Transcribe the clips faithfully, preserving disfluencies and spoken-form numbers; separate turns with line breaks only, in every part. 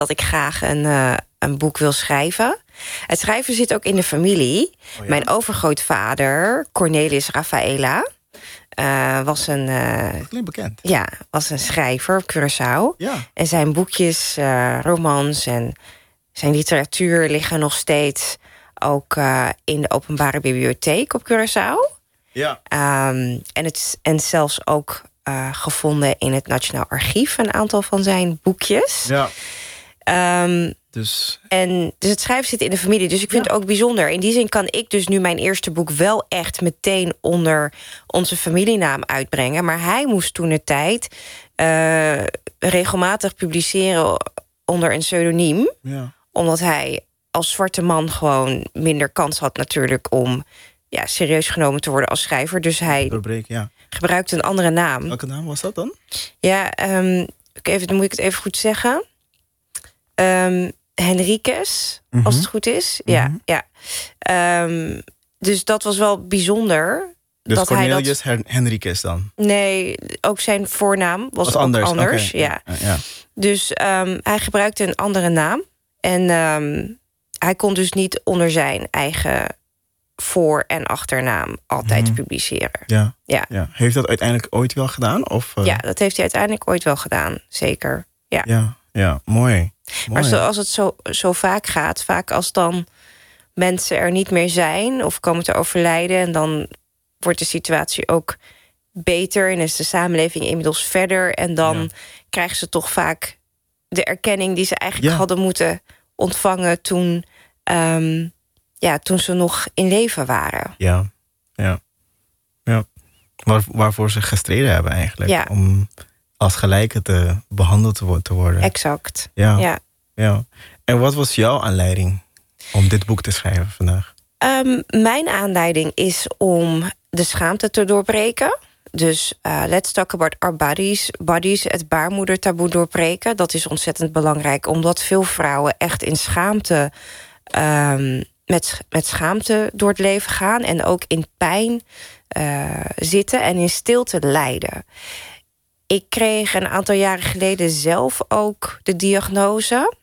dat ik graag een, uh, een boek wil schrijven. Het schrijven zit ook in de familie. Oh ja? Mijn overgrootvader, Cornelis Rafaela, uh, was een... Uh,
dat klinkt bekend.
Ja, was een schrijver op Curaçao.
Ja.
En zijn boekjes, uh, romans en zijn literatuur liggen nog steeds ook uh, in de openbare bibliotheek op Curaçao.
Ja.
Um, en, het, en zelfs ook uh, gevonden in het Nationaal Archief, een aantal van zijn boekjes.
Ja.
Um,
dus...
En, dus het schrijven zit in de familie. Dus ik vind ja. het ook bijzonder. In die zin kan ik dus nu mijn eerste boek wel echt meteen onder onze familienaam uitbrengen. Maar hij moest toen de tijd uh, regelmatig publiceren onder een pseudoniem.
Ja.
Omdat hij als zwarte man gewoon minder kans had natuurlijk om ja, serieus genomen te worden als schrijver. Dus hij
Doorbreken, ja.
gebruikte een andere naam.
Welke naam was dat dan?
Ja, um, even, dan moet ik het even goed zeggen. Um, Henriques, mm-hmm. als het goed is. Mm-hmm. Ja, ja. Um, dus dat was wel bijzonder.
Dus
dat
Cornelius
hij dat...
Henriques dan?
Nee, ook zijn voornaam was, was ook
anders.
anders.
Okay.
Ja.
Ja, ja.
Dus um, hij gebruikte een andere naam. En um, hij kon dus niet onder zijn eigen voor- en achternaam altijd mm. publiceren.
Ja.
Ja.
Ja. Heeft dat uiteindelijk ooit wel gedaan? Of, uh...
Ja, dat heeft hij uiteindelijk ooit wel gedaan. Zeker. Ja,
ja, ja mooi. mooi.
Maar zoals het zo, zo vaak gaat, vaak als dan mensen er niet meer zijn of komen te overlijden, en dan wordt de situatie ook beter en is de samenleving inmiddels verder. En dan ja. krijgen ze toch vaak de erkenning die ze eigenlijk ja. hadden moeten ontvangen toen, um, ja, toen ze nog in leven waren.
Ja, ja. ja. Waar, waarvoor ze gestreden hebben eigenlijk.
Ja.
Om als gelijke te behandeld te worden.
Exact.
Ja.
ja.
ja. En wat was jouw aanleiding om dit boek te schrijven vandaag?
Um, mijn aanleiding is om de schaamte te doorbreken. Dus uh, let's talk about our bodies. Bodies, het baarmoedertaboe doorbreken. Dat is ontzettend belangrijk, omdat veel vrouwen echt in schaamte, um, met, met schaamte door het leven gaan en ook in pijn uh, zitten en in stilte lijden. Ik kreeg een aantal jaren geleden zelf ook de diagnose.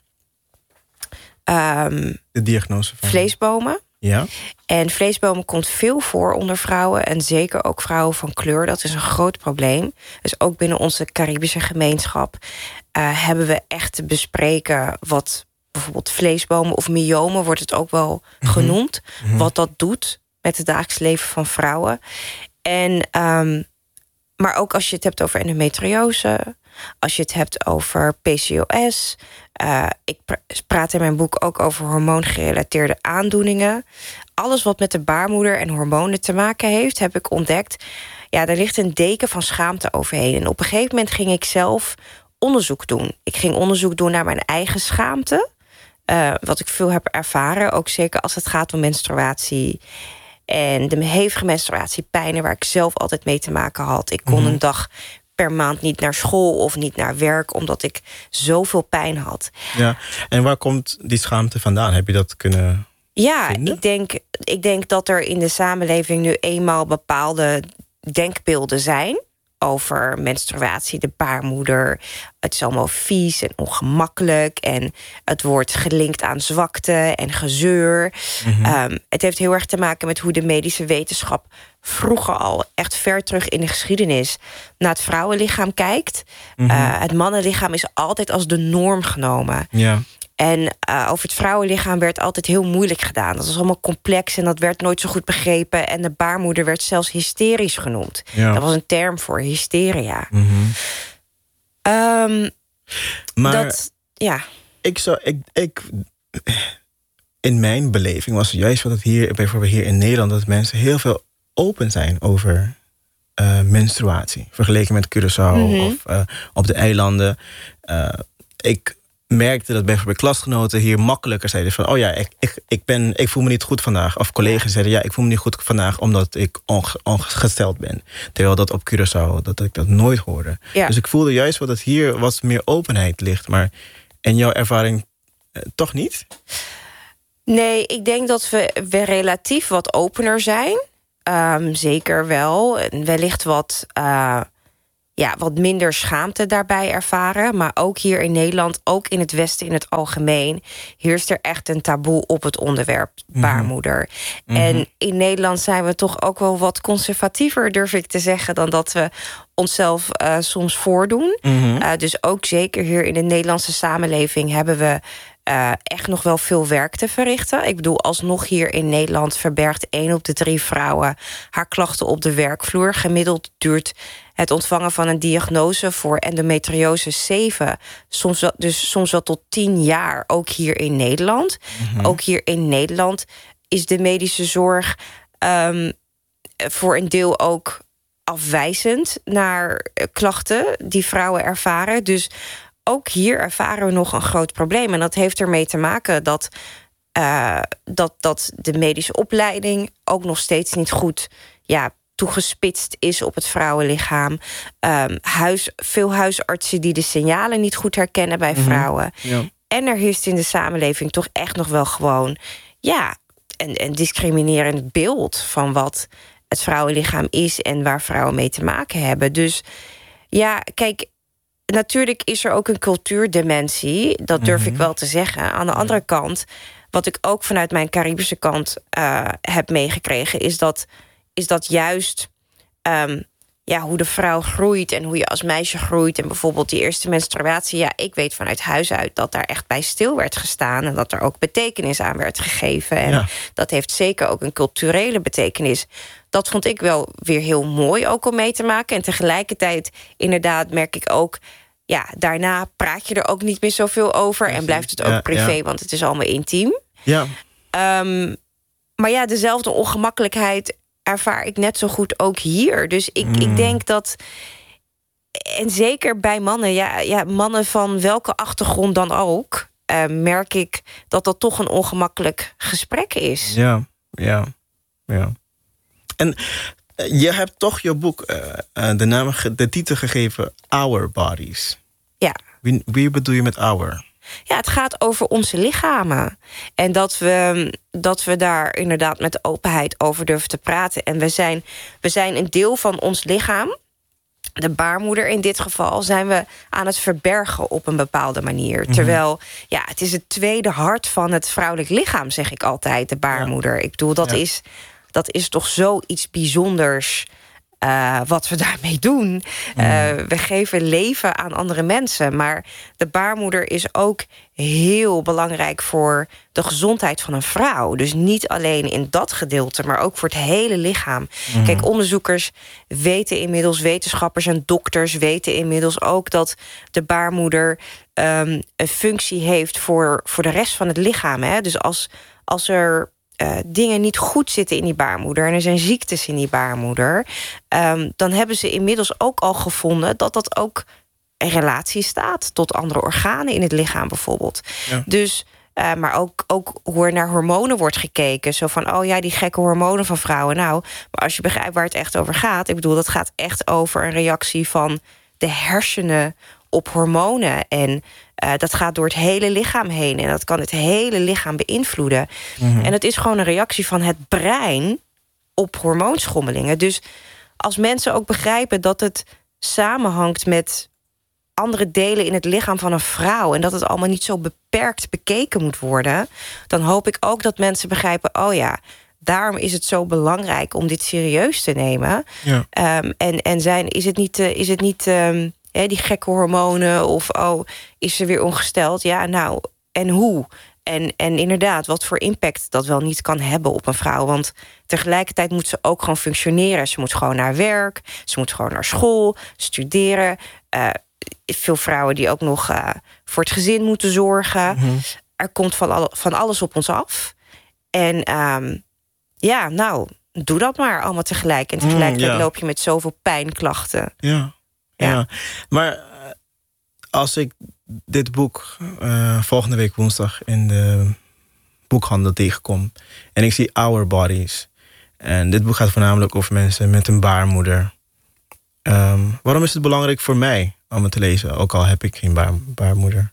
Um,
de diagnose van
vleesbomen.
Ja.
En vleesbomen komt veel voor onder vrouwen. En zeker ook vrouwen van kleur. Dat is een groot probleem. Dus ook binnen onze Caribische gemeenschap uh, hebben we echt te bespreken wat bijvoorbeeld vleesbomen of myomen wordt het ook wel mm-hmm. genoemd. Mm-hmm. Wat dat doet met het dagelijks leven van vrouwen. En um, maar ook als je het hebt over endometriose, als je het hebt over P C O S. Uh, ik praat in mijn boek ook over hormoongerelateerde aandoeningen. Alles wat met de baarmoeder en hormonen te maken heeft, heb ik ontdekt. Ja, er ligt een deken van schaamte overheen. En op een gegeven moment ging ik zelf onderzoek doen. Ik ging onderzoek doen naar mijn eigen schaamte. Uh, wat ik veel heb ervaren, ook zeker als het gaat om menstruatie. En de hevige menstruatiepijnen waar ik zelf altijd mee te maken had. Ik kon mm-hmm. een dag per maand niet naar school of niet naar werk, omdat ik zoveel pijn had.
Ja, en waar komt die schaamte vandaan? Heb je dat kunnen
Ja,
vinden?
ik denk, ik denk dat er in de samenleving nu eenmaal bepaalde denkbeelden zijn over menstruatie, de baarmoeder. Het is allemaal vies en ongemakkelijk. En het wordt gelinkt aan zwakte en gezeur. Mm-hmm. Um, het heeft heel erg te maken met hoe de medische wetenschap vroeger al, echt ver terug in de geschiedenis, naar het vrouwenlichaam kijkt. Mm-hmm. Uh, het mannenlichaam is altijd als de norm genomen.
Ja.
En uh, over het vrouwenlichaam werd altijd heel moeilijk gedaan. Dat was allemaal complex en dat werd nooit zo goed begrepen. En de baarmoeder werd zelfs hysterisch genoemd.
Ja.
Dat was een term voor hysteria.
Mm-hmm.
Um,
maar
dat, ja.
ik zou, ik, ik, in mijn beleving was het juist wat het hier, bijvoorbeeld hier in Nederland, dat mensen heel veel open zijn over uh, menstruatie. Vergeleken met Curaçao mm-hmm. of uh, op de eilanden. Uh, ik merkte dat bijvoorbeeld klasgenoten hier makkelijker zeiden van, oh ja, ik, ik, ik, ben, ik voel me niet goed vandaag. Of collega's zeiden, ja, ik voel me niet goed vandaag omdat ik onge, ongesteld ben. Terwijl dat op Curaçao, dat ik dat nooit hoorde. Ja. Dus ik voelde juist wat het hier wat meer openheid ligt. Maar in jouw ervaring eh, toch niet?
Nee, ik denk dat we, we relatief wat opener zijn. Um, zeker wel. En wellicht wat Uh... ja, wat minder schaamte daarbij ervaren. Maar ook hier in Nederland, ook in het Westen in het algemeen, heerst er echt een taboe op het onderwerp baarmoeder. Mm-hmm. En in Nederland zijn we toch ook wel wat conservatiever, durf ik te zeggen, dan dat we onszelf uh, soms voordoen. Mm-hmm. Uh, dus ook zeker hier in de Nederlandse samenleving hebben we Uh, echt nog wel veel werk te verrichten. Ik bedoel, alsnog hier in Nederland verbergt één op de drie vrouwen haar klachten op de werkvloer. Gemiddeld duurt het ontvangen van een diagnose voor endometriose zeven, soms wel, dus soms wel tot tien jaar, ook hier in Nederland. Mm-hmm. Ook hier in Nederland is de medische zorg um, voor een deel ook afwijzend naar klachten die vrouwen ervaren. Dus ook hier ervaren we nog een groot probleem. En dat heeft ermee te maken dat, uh, dat, dat de medische opleiding ook nog steeds niet goed ja, toegespitst is op het vrouwenlichaam. Um, huis, veel huisartsen die de signalen niet goed herkennen bij vrouwen. Mm-hmm. Ja. En er heerst in de samenleving toch echt nog wel gewoon ja, een, een discriminerend beeld van wat het vrouwenlichaam is en waar vrouwen mee te maken hebben. Dus ja, kijk, natuurlijk is er ook een cultuurdimensie. Dat durf mm-hmm. ik wel te zeggen. Aan de andere kant, wat ik ook vanuit mijn Caribische kant uh, heb meegekregen, is dat, is dat juist um, ja, hoe de vrouw groeit en hoe je als meisje groeit. En bijvoorbeeld die eerste menstruatie. Ja, ik weet vanuit huis uit dat daar echt bij stil werd gestaan. En dat er ook betekenis aan werd gegeven. En ja. dat heeft zeker ook een culturele betekenis. Dat vond ik wel weer heel mooi ook om mee te maken. En tegelijkertijd, inderdaad, merk ik ook, ja, daarna praat je er ook niet meer zoveel over. En blijft het ook ja, privé, ja. want het is allemaal intiem.
Ja.
Um, maar ja, dezelfde ongemakkelijkheid ervaar ik net zo goed ook hier. Dus ik, mm. ik denk dat, en zeker bij mannen, ja, ja, mannen van welke achtergrond dan ook, uh, merk ik dat dat toch een ongemakkelijk gesprek is.
Ja, ja, ja. En je hebt toch je boek uh, de naam, de titel gegeven, Our Bodies.
Ja.
Wie, wie bedoel je met our?
Ja, het gaat over onze lichamen. En dat we, dat we daar inderdaad met openheid over durven te praten. En we zijn, we zijn een deel van ons lichaam, de baarmoeder in dit geval, zijn we aan het verbergen op een bepaalde manier. Mm-hmm. Terwijl, ja, het is het tweede hart van het vrouwelijk lichaam, zeg ik altijd, de baarmoeder. Ja. Ik bedoel, dat, ja. is, dat is toch zoiets bijzonders Uh, wat we daarmee doen. Mm. Uh, we geven leven aan andere mensen. Maar de baarmoeder is ook heel belangrijk voor de gezondheid van een vrouw. Dus niet alleen in dat gedeelte, maar ook voor het hele lichaam. Mm. Kijk, onderzoekers weten inmiddels, wetenschappers en dokters weten inmiddels ook dat de baarmoeder um, een functie heeft voor, voor de rest van het lichaam. Hè? Dus als, als er Uh, dingen niet goed zitten in die baarmoeder en er zijn ziektes in die baarmoeder, um, dan hebben ze inmiddels ook al gevonden dat dat ook in relatie staat tot andere organen in het lichaam bijvoorbeeld. Ja. Dus, uh, maar ook, ook hoe er naar hormonen wordt gekeken. Zo van, oh ja, die gekke hormonen van vrouwen. Nou, maar als je begrijpt waar het echt over gaat, ik bedoel, dat gaat echt over een reactie van de hersenen op hormonen. En uh, dat gaat door het hele lichaam heen. En dat kan het hele lichaam beïnvloeden. Mm-hmm. En het is gewoon een reactie van het brein op hormoonschommelingen. Dus als mensen ook begrijpen dat het samenhangt met andere delen in het lichaam van een vrouw, en dat het allemaal niet zo beperkt bekeken moet worden, dan hoop ik ook dat mensen begrijpen, oh ja, daarom is het zo belangrijk om dit serieus te nemen. Ja. Um, en, en zijn, is het niet, uh, is het niet um, He, die gekke hormonen, of oh, is ze weer ongesteld? Ja, nou, en hoe? En, en inderdaad, wat voor impact dat wel niet kan hebben op een vrouw. Want tegelijkertijd moet ze ook gewoon functioneren. Ze moet gewoon naar werk, ze moet gewoon naar school, studeren. Uh, veel vrouwen die ook nog uh, voor het gezin moeten zorgen. Mm-hmm. Er komt van, al, van alles op ons af. En um, ja, nou, doe dat maar allemaal tegelijk. En tegelijkertijd mm, ja. loop je met zoveel pijnklachten.
Ja. Ja. ja, maar als ik dit boek uh, volgende week woensdag in de boekhandel tegenkom en ik zie Our Bodies, en dit boek gaat voornamelijk over mensen met een baarmoeder. Um, waarom is het belangrijk voor mij om het te lezen, ook al heb ik geen baar, baarmoeder?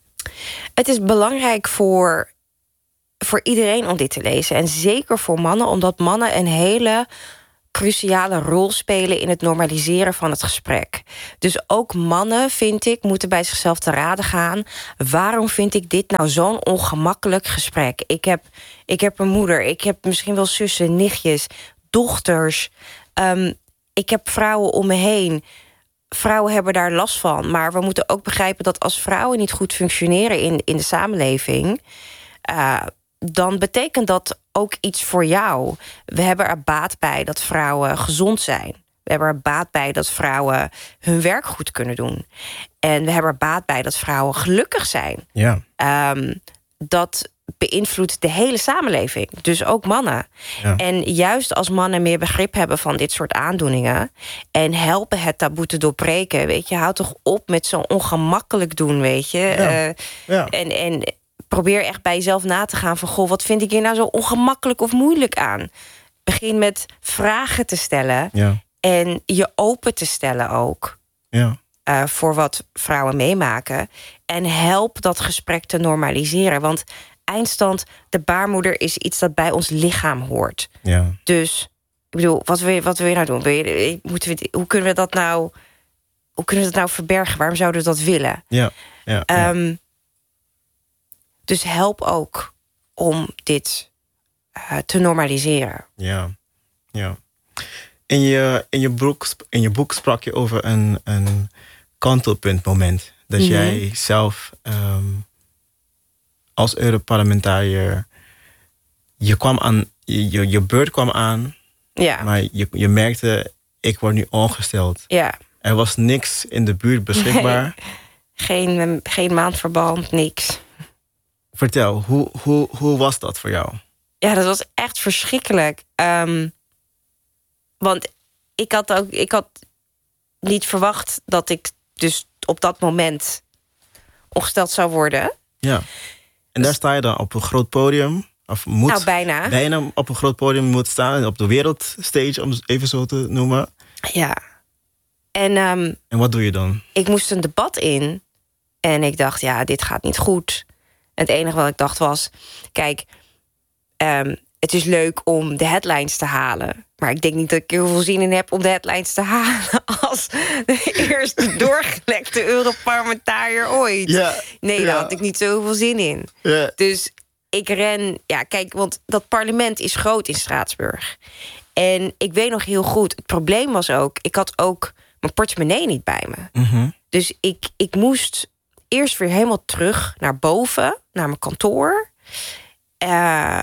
Het is belangrijk voor, voor iedereen om dit te lezen. En zeker voor mannen, omdat mannen een hele cruciale rol spelen in het normaliseren van het gesprek. Dus ook mannen, vind ik, moeten bij zichzelf te raden gaan. Waarom vind ik dit nou zo'n ongemakkelijk gesprek? Ik heb, ik heb een moeder, ik heb misschien wel zussen, nichtjes, dochters. Um, ik heb vrouwen om me heen. Vrouwen hebben daar last van. Maar we moeten ook begrijpen dat als vrouwen niet goed functioneren in, in de samenleving, Uh, dan betekent dat ook iets voor jou. We hebben er baat bij dat vrouwen gezond zijn. We hebben er baat bij dat vrouwen hun werk goed kunnen doen. En we hebben er baat bij dat vrouwen gelukkig zijn.
Ja.
Um, dat beïnvloedt de hele samenleving. Dus ook mannen.
Ja.
En juist als mannen meer begrip hebben van dit soort aandoeningen en helpen het taboe te doorbreken. Weet je, houd toch op met zo ongemakkelijk doen, weet je.
Ja.
Uh,
Ja.
En... en probeer echt bij jezelf na te gaan van, goh, wat vind ik hier nou zo ongemakkelijk of moeilijk aan? Begin met vragen te stellen.
Ja.
En je open te stellen ook.
Ja.
Uh, voor wat vrouwen meemaken. En help dat gesprek te normaliseren. Want eindstand, de baarmoeder is iets dat bij ons lichaam hoort.
Ja.
Dus, ik bedoel, wat wil je, wat wil je nou doen? Wil je, moeten we, hoe kunnen we dat nou, hoe kunnen we dat nou verbergen? Waarom zouden we dat willen?
Ja. Ja. Ja.
Um, Dus help ook om dit uh, te normaliseren.
Ja, ja. In je, in je, boek, in je boek sprak je over een, een kantelpuntmoment. Dat mm-hmm. jij zelf um, als Europarlementariër, je kwam aan, je, je beurt kwam aan,
ja.
maar je, je merkte, ik word nu ongesteld.
Ja.
Er was niks in de buurt beschikbaar.
Nee. Geen, geen maandverband, niks.
Vertel, hoe, hoe, hoe was dat voor jou?
Ja, dat was echt verschrikkelijk. Um, want ik had ook, ik had niet verwacht dat ik dus op dat moment ongesteld zou worden.
Ja. En daar dus, sta je dan op een groot podium. Of moet
nou, bijna.
Bijna op een groot podium moet staan. Op de wereldstage, om het even zo te noemen.
Ja. En, um,
en wat doe je dan?
Ik moest een debat in. En ik dacht, ja, dit gaat niet goed. En het enige wat ik dacht was, kijk, um, het is leuk om de headlines te halen. Maar ik denk niet dat ik heel veel zin in heb om de headlines te halen als de eerste doorgelekte Europarlementariër ooit.
Ja,
nee, daar
ja.
had ik niet zoveel zin in.
Ja.
Dus ik ren, ja, kijk, want dat parlement is groot in Straatsburg. En ik weet nog heel goed, het probleem was ook, ik had ook mijn portemonnee niet bij me.
Mm-hmm.
Dus ik, ik moest eerst weer helemaal terug naar boven, naar mijn kantoor. Uh,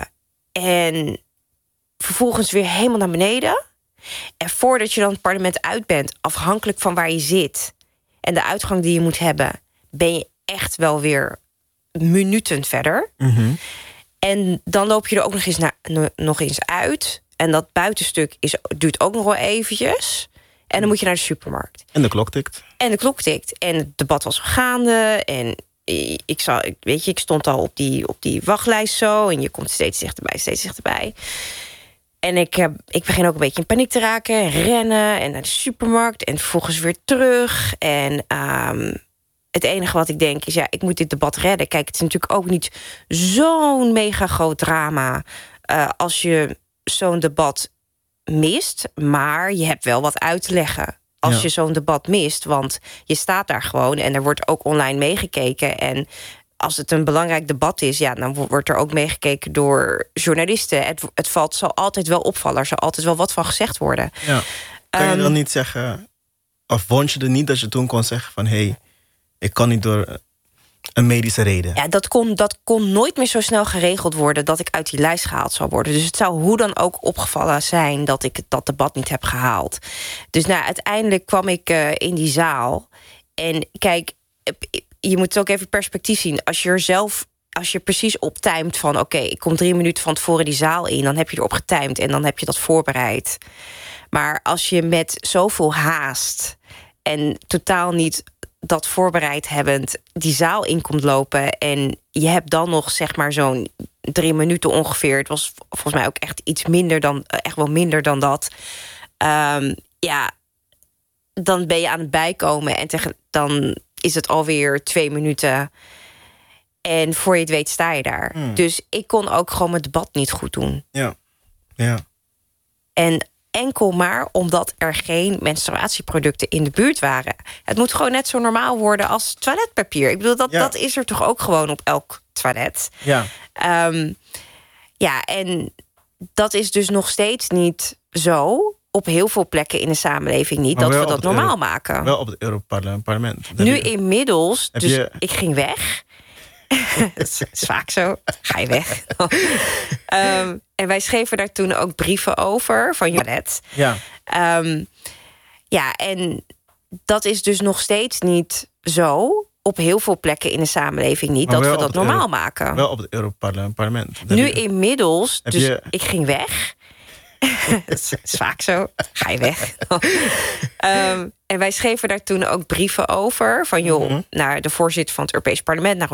en vervolgens weer helemaal naar beneden. En voordat je dan het parlement uit bent, afhankelijk van waar je zit en de uitgang die je moet hebben, ben je echt wel weer minuten verder.
Mm-hmm.
En dan loop je er ook nog eens, naar, nog eens uit. En dat buitenstuk is, duurt ook nog wel eventjes. En dan moet je naar de supermarkt.
En de klok tikt.
En de klok tikt. En het debat was gaande. En ik, zal, weet je, ik stond al op die, op die wachtlijst zo. En je komt steeds dichterbij, steeds dichterbij. En ik, heb, ik begin ook een beetje in paniek te raken. En rennen. En naar de supermarkt. En vervolgens weer terug. En um, het enige wat ik denk is, ja, ik moet dit debat redden. Kijk, het is natuurlijk ook niet zo'n mega groot drama Uh, als je zo'n debat mist, maar je hebt wel wat uit te leggen als ja. je zo'n debat mist, want je staat daar gewoon en er wordt ook online meegekeken. En als het een belangrijk debat is, ja, dan wordt er ook meegekeken door journalisten. Het, het valt, zal altijd wel opvallen, er zal altijd wel wat van gezegd worden.
Ja. Kan je
um,
dan niet zeggen, of vond je er niet dat je toen kon zeggen van, hé, hey, ik kan niet door een medische reden?
Ja, dat kon, dat kon nooit meer zo snel geregeld worden dat ik uit die lijst gehaald zou worden. Dus het zou hoe dan ook opgevallen zijn dat ik dat debat niet heb gehaald. Dus nou, uiteindelijk kwam ik uh, in die zaal. En kijk, je moet het ook even perspectief zien. Als je er zelf, als je precies optimed van, oké, okay, ik kom drie minuten van tevoren die zaal in, dan heb je erop getimed en dan heb je dat voorbereid. Maar als je met zoveel haast en totaal niet dat voorbereid hebbend die zaal in komt lopen en je hebt dan nog zeg maar zo'n drie minuten ongeveer. Het was volgens mij ook echt iets minder dan, echt wel minder dan dat. Um, ja, dan ben je aan het bijkomen en tegen, dan is het alweer twee minuten. En voor je het weet sta je daar. Hmm. Dus ik kon ook gewoon mijn debat niet goed doen.
Ja, ja.
En enkel maar omdat er geen menstruatieproducten in de buurt waren. Het moet gewoon net zo normaal worden als toiletpapier. Ik bedoel, dat,
Ja.
dat is er toch ook gewoon op elk toilet.
Ja.
Um, ja, en dat is dus nog steeds niet zo. Op heel veel plekken in de samenleving niet.
Maar
Dat
wel
we dat
op het
normaal
Euro-
maken.
Wel op het Europarlement.
Nu inmiddels,
Heb
dus
je-
ik ging weg. Dat is vaak zo. Ga je weg. um, en wij schreven daar toen ook brieven over van Jolet.
Ja.
Um, ja, en dat is dus nog steeds niet zo. Op heel veel plekken in de samenleving niet.
Maar
Dat
wel
we
op
dat
het
normaal
Euro-
maken.
Wel op het Europarlement.
Nu inmiddels,
Heb
dus
je-
ik ging weg. Dat is vaak zo. Ga je weg. um, en wij schreven daar toen ook brieven over. Van joh,
Mhm.
naar de voorzitter van het Europees Parlement, naar